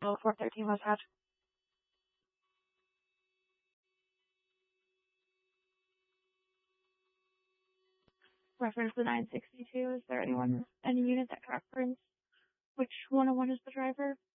Oh, 413 was had. Reference the 962. Is there any unit that can reference which 101 is the driver?